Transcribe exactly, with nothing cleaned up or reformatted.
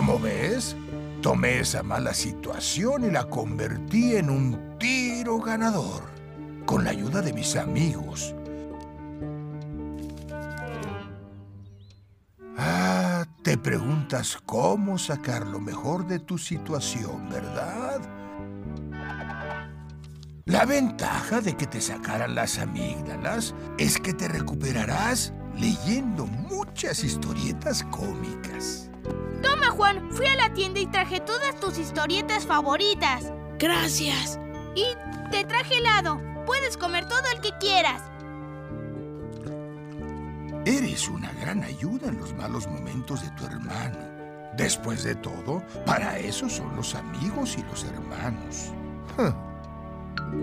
Como ves, tomé esa mala situación y la convertí en un tiro ganador, con la ayuda de mis amigos. Ah, te preguntas cómo sacar lo mejor de tu situación, ¿verdad? La ventaja de que te sacaran las amígdalas es que te recuperarás leyendo muchas historietas cómicas. Toma, Juan, fui a la tienda y traje todas tus historietas favoritas. Gracias. Y te traje helado. Puedes comer todo el que quieras. Eres una gran ayuda en los malos momentos de tu hermano. Después de todo, para eso son los amigos y los hermanos. Huh.